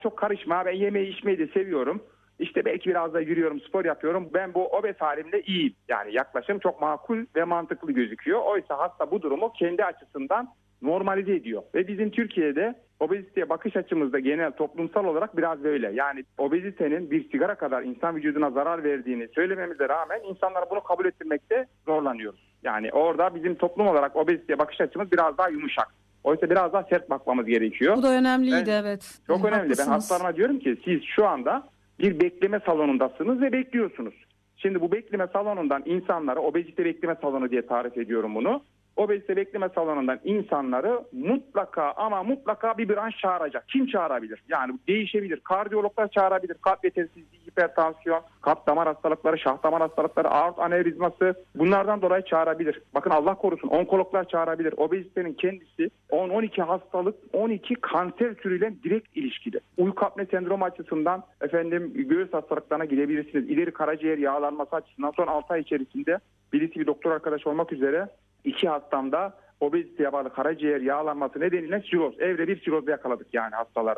Çok karışma, ben yemeği içmeyi de seviyorum. İşte belki biraz da yürüyorum, spor yapıyorum. Ben bu obez halimde iyiyim. Yani yaklaşım çok makul ve mantıklı gözüküyor. Oysa hasta bu durumu kendi açısından normalize ediyor. Ve bizim Türkiye'de obeziteye bakış açımızda genel toplumsal olarak biraz böyle. Yani obezitenin bir sigara kadar insan vücuduna zarar verdiğini söylememize rağmen insanlara bunu kabul ettirmekte zorlanıyoruz. Yani orada bizim toplum olarak obeziteye bakış açımız biraz daha yumuşak. Oysa biraz daha sert bakmamız gerekiyor. Bu da önemliydi, evet. Çok önemli. Ben Haklısınız. hastalarıma diyorum ki siz şu anda bir bekleme salonundasınız ve bekliyorsunuz. Şimdi bu bekleme salonundan insanları, obezite bekleme salonu diye tarif ediyorum bunu. Obezite bekleme salonundan insanları mutlaka ama mutlaka bir branş çağıracak. Kim çağırabilir? Yani değişebilir. Kardiyologlar çağırabilir. Kalp yetersizliği, hipertansiyon, kalp damar hastalıkları, şah damar hastalıkları, aort anevrizması, bunlardan dolayı çağırabilir. Bakın Allah korusun, onkologlar çağırabilir. Obezitenin kendisi 10-12 hastalık, 12 kanser türüyle direkt ilişkili. Uyku apne sendromu açısından göğüs hastalıklarına gidebilirsiniz. İleri karaciğer yağlanması açısından son 6 ay içerisinde birisi bir doktor arkadaş olmak üzere 2 hastamda obeziteye bağlı karaciğer yağlanması nedeniyle siroz, evre bir sirozla yakaladık yani hastaları.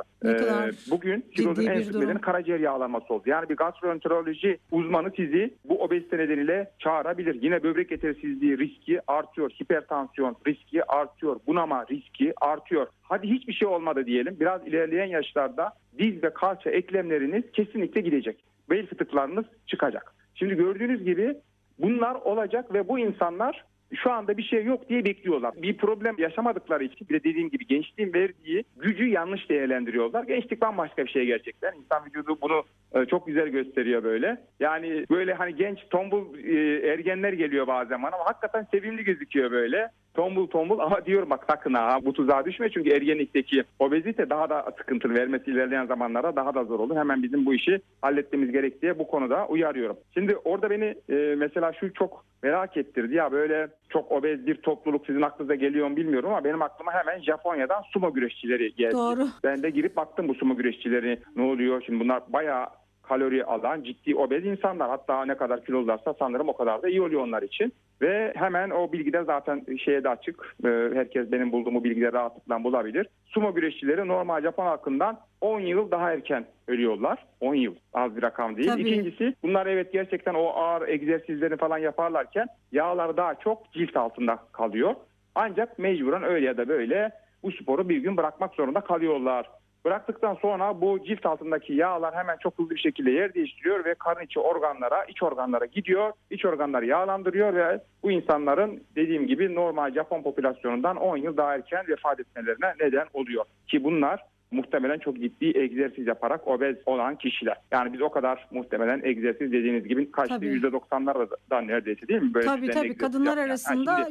Bugün sirozun en sık nedeni karaciğer yağlanması oldu. Yani bir gastroenteroloji uzmanı sizi bu obezite nedeniyle çağırabilir. Yine böbrek yetersizliği riski artıyor, hipertansiyon riski artıyor, bunama riski artıyor. Hadi hiçbir şey olmadı diyelim. Biraz ilerleyen yaşlarda diz ve kalça eklemleriniz kesinlikle gidecek. Bel fıtıklarınız çıkacak. Şimdi gördüğünüz gibi bunlar olacak ve bu insanlar şu anda bir şey yok diye bekliyorlar. Bir problem yaşamadıkları için bir de dediğim gibi gençliğin verdiği gücü yanlış değerlendiriyorlar. Gençlik bambaşka bir şey gerçekten. İnsan vücudu bunu çok güzel gösteriyor böyle. Yani böyle hani genç tombul ergenler geliyor bazen bana ama hakikaten sevimli gözüküyor böyle. Tombul ama diyorum bak sakın ha bu tuzağa düşme çünkü ergenlikteki obezite daha da sıkıntılı vermesi ilerleyen zamanlara daha da zor olur. Hemen bizim bu işi halletmemiz gerek diye bu konuda uyarıyorum. Şimdi orada beni mesela şu çok merak ettirdi ya böyle çok obez bir topluluk sizin aklınıza geliyor mu bilmiyorum ama benim aklıma hemen Japonya'dan sumo güreşçileri geldi. Doğru. Ben de girip baktım bu sumo güreşçileri ne oluyor şimdi bunlar bayağı kalori alan ciddi obez insanlar hatta ne kadar kilolarsa sanırım o kadar da iyi oluyor onlar için. Ve hemen o bilgiler zaten şeye de açık. Herkes benim bulduğum bilgileri rahatlıkla bulabilir. Sumo güreşçileri normal Japon halkından 10 yıl daha erken ölüyorlar. 10 yıl az bir rakam değil. Tabii. İkincisi bunlar evet gerçekten o ağır egzersizlerini falan yaparlarken yağlar daha çok cilt altında kalıyor. Ancak mecburen öyle ya da böyle bu sporu bir gün bırakmak zorunda kalıyorlar. Bıraktıktan sonra bu cilt altındaki yağlar hemen çok hızlı bir şekilde yer değiştiriyor ve karın içi organlara, iç organlara gidiyor. İç organları yağlandırıyor ve bu insanların dediğim gibi normal Japon popülasyonundan 10 yıl daha erken vefat etmelerine neden oluyor. Ki bunlar muhtemelen çok ciddi egzersiz yaparak obez olan kişiler. Yani biz o kadar muhtemelen egzersiz dediğiniz gibi kaçtı %90'lar da neredeyse değil mi? Böyle Tabii kadınlar arasında